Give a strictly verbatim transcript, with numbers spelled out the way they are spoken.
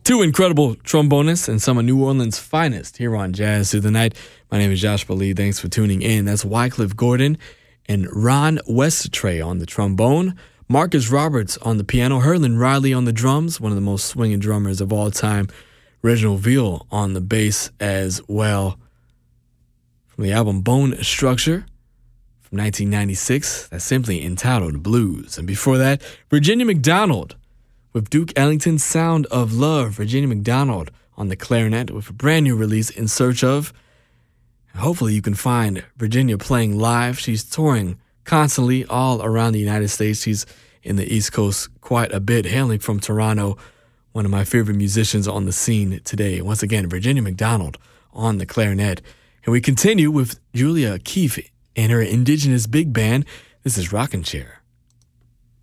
Two incredible trombonists and some of New Orleans' finest here on Jazz Through the Night. My name is Joshua Lee. Thanks for tuning in. That's Wycliffe Gordon and Ron Westertray on the trombone, Marcus Roberts on the piano, Herlin Riley on the drums, one of the most swinging drummers of all time, Reginald Veal on the bass as well. From the album Bone Structure from nineteen ninety-six, that's simply entitled Blues. And before that, Virginia McDonald with Duke Ellington's Sound of Love. Virginia McDonald on the clarinet with a brand new release, In Search Of. Hopefully you can find Virginia playing live. She's touring constantly all around the United States. She's in the East Coast quite a bit, hailing from Toronto, one of my favorite musicians on the scene today. Once again, Virginia McDonald on the clarinet. And we continue with Julia Keefe and her indigenous big band. This is Rockin' Chair.